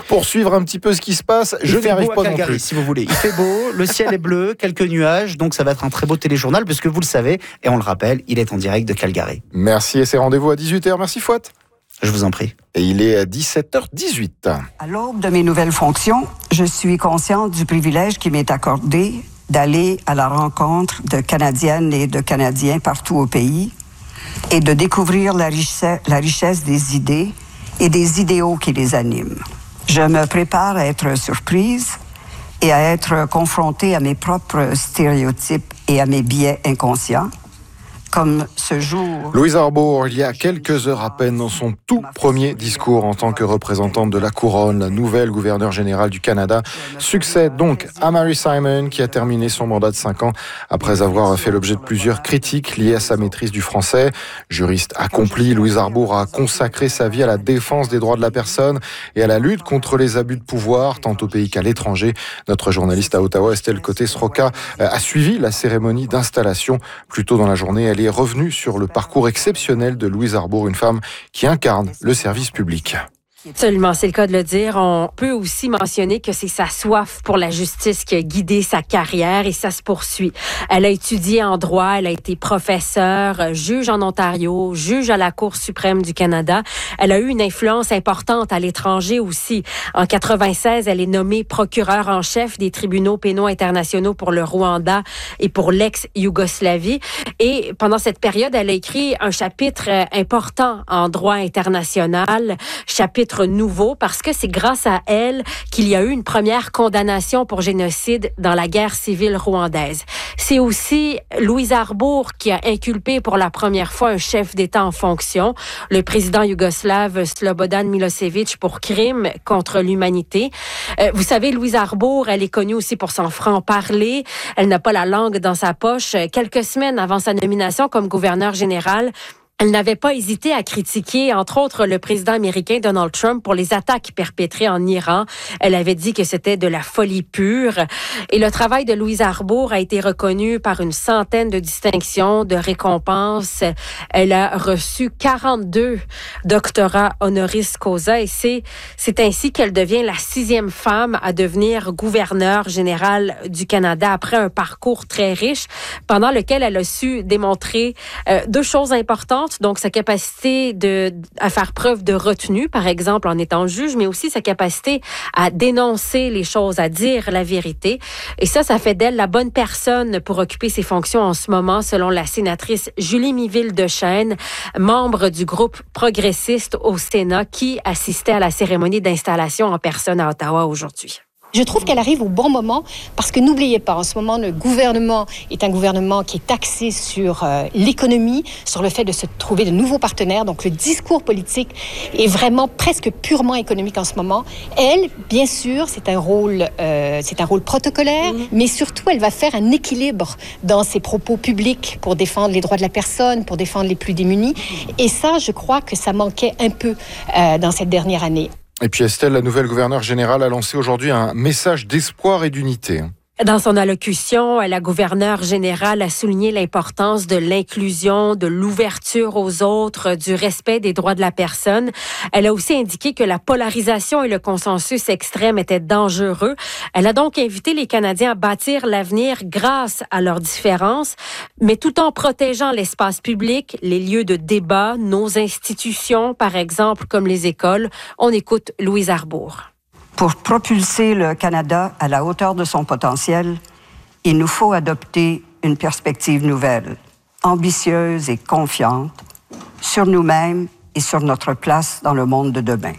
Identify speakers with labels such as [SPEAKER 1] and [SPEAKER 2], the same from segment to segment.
[SPEAKER 1] pour suivre un petit peu ce qui se passe. Je n'y arrive pas non plus.
[SPEAKER 2] Si vous voulez. Il fait beau, le ciel est bleu, quelques nuages, donc ça va être un très beau téléjournal, puisque vous le savez, et on le rappelle, il est en direct de Calgary.
[SPEAKER 1] Merci et c'est rendez-vous à 18h. Merci Fouad.
[SPEAKER 2] Je vous en prie.
[SPEAKER 1] Et il est à 17h18.
[SPEAKER 3] À l'aube de mes nouvelles fonctions, je suis consciente du privilège qui m'est accordé d'aller à la rencontre de Canadiennes et de Canadiens partout au pays et de découvrir la richesse des idées et des idéaux qui les animent. Je me prépare à être surprise et à être confrontée à mes propres stéréotypes et à mes biais inconscients. Comme ce jour...
[SPEAKER 1] Louise Arbour, il y a quelques heures à peine, dans son tout premier discours en tant que représentante de la Couronne, la nouvelle gouverneure générale du Canada, succède donc à Mary Simon, qui a terminé son mandat de 5 ans après avoir fait l'objet de plusieurs critiques liées à sa maîtrise du français. Juriste accomplie, Louise Arbour a consacré sa vie à la défense des droits de la personne et à la lutte contre les abus de pouvoir, tant au pays qu'à l'étranger. Notre journaliste à Ottawa, Estelle Côté-Sroka, a suivi la cérémonie d'installation. Plus tôt dans la journée, elle est revenue sur le parcours exceptionnel de Louise Arbour, une femme qui incarne le service public.
[SPEAKER 4] Absolument, c'est le cas de le dire. On peut aussi mentionner que c'est sa soif pour la justice qui a guidé sa carrière et ça se poursuit. Elle a étudié en droit, elle a été professeure, juge en Ontario, juge à la Cour suprême du Canada. Elle a eu une influence importante à l'étranger aussi. En 96, elle est nommée procureure en chef des tribunaux pénaux internationaux pour le Rwanda et pour l'ex-Yougoslavie. Et pendant cette période, elle a écrit un chapitre important en droit international, chapitre nouveau, parce que c'est grâce à elle qu'il y a eu une première condamnation pour génocide dans la guerre civile rwandaise. C'est aussi Louise Arbour qui a inculpé pour la première fois un chef d'État en fonction, le président yougoslave Slobodan Milosevic, pour crime contre l'humanité. Vous savez, Louise Arbour, elle est connue aussi pour son franc-parler. Elle n'a pas la langue dans sa poche. Quelques semaines avant sa nomination comme gouverneure générale, elle n'avait pas hésité à critiquer, entre autres, le président américain Donald Trump pour les attaques perpétrées en Iran. Elle avait dit que c'était de la folie pure. Et le travail de Louise Arbour a été reconnu par une centaine de distinctions, de récompenses. Elle a reçu 42 doctorats honoris causa et c'est ainsi qu'elle devient la 6e femme à devenir gouverneure générale du Canada après un parcours très riche pendant lequel elle a su démontrer 2 choses importantes. Donc, sa capacité à faire preuve de retenue, par exemple, en étant juge, mais aussi sa capacité à dénoncer les choses, à dire la vérité. Et ça fait d'elle la bonne personne pour occuper ses fonctions en ce moment, selon la sénatrice Julie Miville-Deschênes, membre du groupe progressiste au Sénat, qui assistait à la cérémonie d'installation en personne à Ottawa aujourd'hui.
[SPEAKER 5] Je trouve qu'elle arrive au bon moment parce que n'oubliez pas, en ce moment, le gouvernement est un gouvernement qui est axé sur l'économie, sur le fait de se trouver de nouveaux partenaires. Donc, le discours politique est vraiment presque purement économique en ce moment. Elle, bien sûr, c'est un rôle protocolaire, mais surtout, elle va faire un équilibre dans ses propos publics pour défendre les droits de la personne, pour défendre les plus démunis. Et ça, je crois que ça manquait un peu dans cette dernière année.
[SPEAKER 1] Et puis Estelle, la nouvelle gouverneure générale, a lancé aujourd'hui un message d'espoir et d'unité.
[SPEAKER 4] Dans son allocution, la gouverneure générale a souligné l'importance de l'inclusion, de l'ouverture aux autres, du respect des droits de la personne. Elle a aussi indiqué que la polarisation et le consensus extrême étaient dangereux. Elle a donc invité les Canadiens à bâtir l'avenir grâce à leurs différences, mais tout en protégeant l'espace public, les lieux de débat, nos institutions, par exemple, comme les écoles. On écoute Louise Arbour.
[SPEAKER 3] Pour propulser le Canada à la hauteur de son potentiel, il nous faut adopter une perspective nouvelle, ambitieuse et confiante, sur nous-mêmes et sur notre place dans le monde de demain.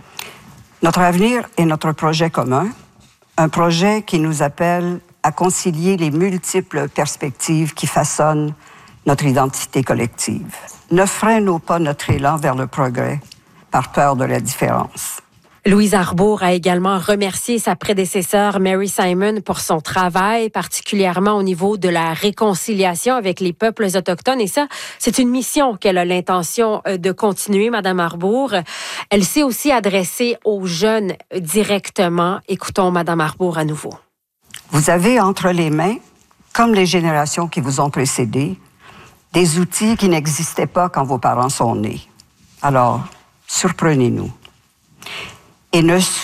[SPEAKER 3] Notre avenir est notre projet commun, un projet qui nous appelle à concilier les multiples perspectives qui façonnent notre identité collective. Ne freinons pas notre élan vers le progrès par peur de la différence.
[SPEAKER 4] Louise Arbour a également remercié sa prédécesseur Mary Simon pour son travail, particulièrement au niveau de la réconciliation avec les peuples autochtones. Et ça, c'est une mission qu'elle a l'intention de continuer, Madame Arbour. Elle s'est aussi adressée aux jeunes directement. Écoutons Madame Arbour à nouveau.
[SPEAKER 3] Vous avez entre les mains, comme les générations qui vous ont précédées, des outils qui n'existaient pas quand vos parents sont nés. Alors, surprenez-nous. Et ne